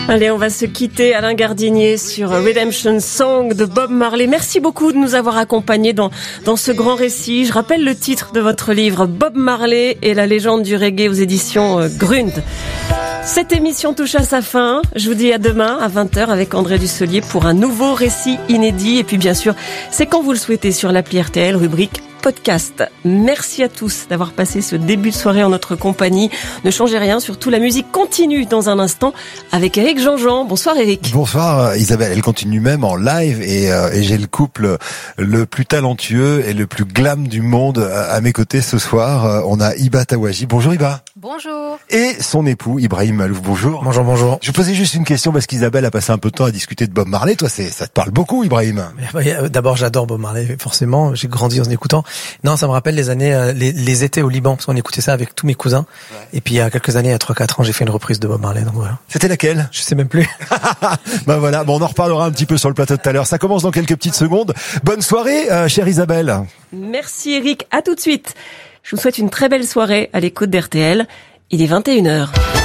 Allez, on va se quitter. Alain Gardinier sur Redemption Song de Bob Marley. Merci beaucoup de nous avoir accompagnés dans ce grand récit. Je rappelle le titre de votre livre, Bob Marley et la légende du reggae aux éditions Grund. Cette émission touche à sa fin. Je vous dis à demain à 20h avec André Dussolier pour un nouveau récit inédit. Et puis bien sûr, c'est quand vous le souhaitez sur l'appli RTL, rubrique podcast. Merci à tous d'avoir passé ce début de soirée en notre compagnie. Ne changez rien, surtout la musique continue dans un instant avec Éric Jean-Jean. Bonsoir Éric. Bonsoir Isabelle, elle continue même en live et j'ai le couple le plus talentueux et le plus glam du monde à mes côtés ce soir. On a Hiba Tawaji. Bonjour Hiba. Bonjour. Et son époux Ibrahim Malouf. Bonjour. Bonjour, bonjour. Je vous posais juste une question parce qu'Isabelle a passé un peu de temps à discuter de Bob Marley. Toi, ça te parle beaucoup, Ibrahim? D'abord, j'adore Bob Marley, forcément. J'ai grandi en écoutant. Non, ça me rappelle les années, les étés au Liban, parce qu'on écoutait ça avec tous mes cousins. Ouais. Et puis, il y a quelques années, il y a 3-4 ans, j'ai fait une reprise de Bob Marley, donc voilà. C'était laquelle? Je sais même plus. Ben voilà. Bon, on en reparlera un petit peu sur le plateau tout à l'heure. Ça commence dans quelques petites secondes. Bonne soirée, chère Isabelle. Merci Éric. À tout de suite. Je vous souhaite une très belle soirée à l'écoute d'RTL. Il est 21h.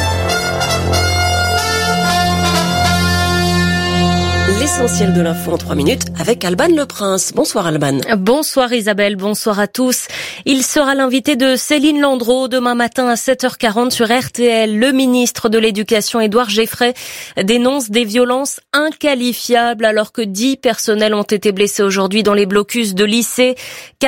L'essentiel de l'info en 3 minutes avec Alban Le Prince. Bonsoir Alban. Bonsoir Isabelle, bonsoir à tous. Il sera l'invité de Céline Landreau demain matin à 7h40 sur RTL. Le ministre de l'Éducation, Édouard Geffray, dénonce des violences inqualifiables alors que 10 personnels ont été blessés aujourd'hui dans les blocus de lycées.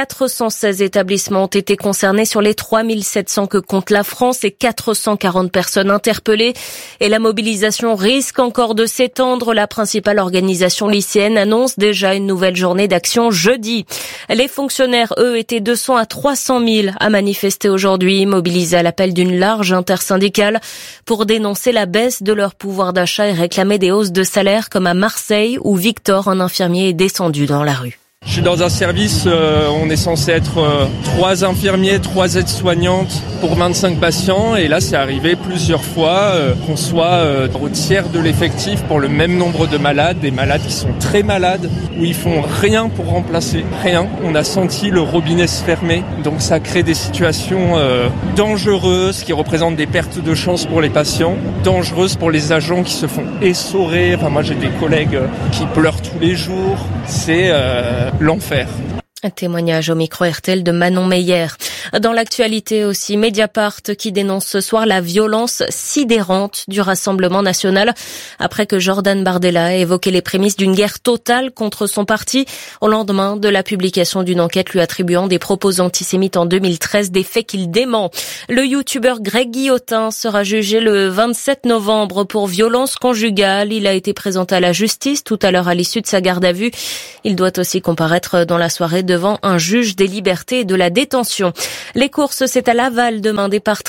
416 établissements ont été concernés sur les 3700 que compte la France et 440 personnes interpellées. Et la mobilisation risque encore de s'étendre. La principale organisation lycéenne annonce déjà une nouvelle journée d'action jeudi. Les fonctionnaires, eux, étaient 200 à 300 000 à manifester aujourd'hui, mobilisés à l'appel d'une large intersyndicale pour dénoncer la baisse de leur pouvoir d'achat et réclamer des hausses de salaire comme à Marseille où Victor, un infirmier, est descendu dans la rue. Je suis dans un service, on est censé être 3 infirmiers, 3 aides-soignantes pour 25 patients. Et là, c'est arrivé plusieurs fois qu'on soit au tiers de l'effectif pour le même nombre de malades. Des malades qui sont très malades, où ils font rien pour remplacer, rien. On a senti le robinet se fermer. Donc ça crée des situations dangereuses qui représentent des pertes de chance pour les patients, dangereuses pour les agents qui se font essorer. Enfin, moi, j'ai des collègues qui pleurent tous les jours. C'est l'enfer. Un témoignage au micro RTL de Manon Meyer. Dans l'actualité aussi, Mediapart qui dénonce ce soir la violence sidérante du Rassemblement national après que Jordan Bardella a évoqué les prémices d'une guerre totale contre son parti au lendemain de la publication d'une enquête lui attribuant des propos antisémites en 2013, des faits qu'il dément. Le youtubeur Greg Guillotin sera jugé le 27 novembre pour violence conjugale. Il a été présenté à la justice tout à l'heure à l'issue de sa garde à vue. Il doit aussi comparaître dans la soirée devant un juge des libertés et de la détention. Les courses, c'est à Laval demain, départ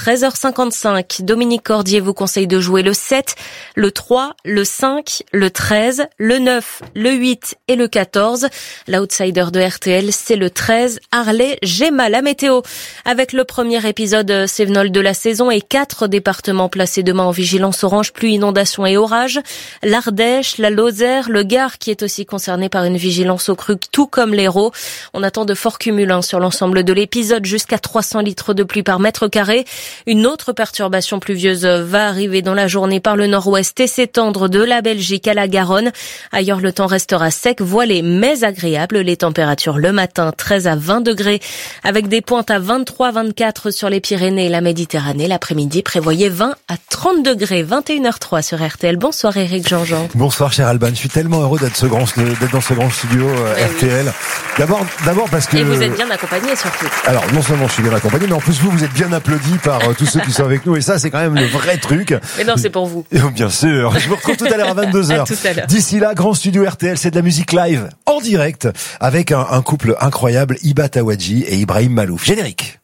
13h55. Dominique Cordier vous conseille de jouer le 7, le 3, le 5, le 13, le 9, le 8 et le 14. L'outsider de RTL, c'est le 13, Arlay-Gemma. La météo, avec le premier épisode Cévenol de la saison et 4 départements placés demain en vigilance orange, pluie, inondation et orage. L'Ardèche, la Lozère, le Gard qui est aussi concerné par une vigilance aux crues, tout comme l'Hérault. On attend de forts cumuls sur l'ensemble de l'épisode, jusqu'à 300 litres de pluie par mètre carré. Une autre perturbation pluvieuse va arriver dans la journée par le nord-ouest et s'étendre de la Belgique à la Garonne. Ailleurs, le temps restera sec, voilé, mais agréable. Les températures le matin, 13 à 20 degrés, avec des pointes à 23-24 sur les Pyrénées et la Méditerranée. L'après-midi, prévoyez 20 à 30 degrés, 21h03 sur RTL. Bonsoir Éric Jean-Jean. Bonsoir cher Alban, je suis tellement heureux d'être dans ce grand studio RTL. Oui. D'abord parce que... Et vous êtes bien accompagné surtout. Alors non seulement je suis bien accompagné, mais en plus vous êtes bien applaudi par tous ceux qui sont avec nous, et ça c'est quand même le vrai truc. Mais non, c'est pour vous. Et bien sûr, je vous retrouve tout à l'heure à 22h. À tout à l'heure. D'ici là, grand studio RTL, c'est de la musique live, en direct, avec un couple incroyable, Hiba Tawaji et Ibrahim Malouf. Générique.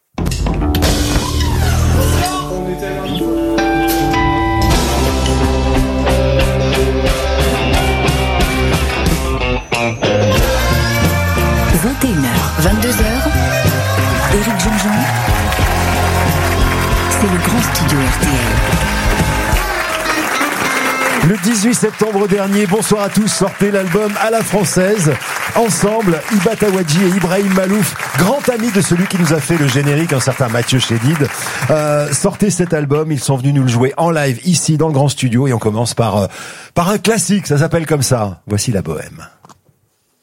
– 22h, Éric Jean-Jean, c'est le grand studio RTL. Le 18 septembre dernier, bonsoir à tous, sortez l'album à la française. Ensemble, Iba Tawadji et Ibrahim Malouf, grand ami de celui qui nous a fait le générique, un certain Mathieu Chédid. Sortez cet album, ils sont venus nous le jouer en live ici dans le grand studio et on commence par un classique, ça s'appelle comme ça. Voici La Bohème.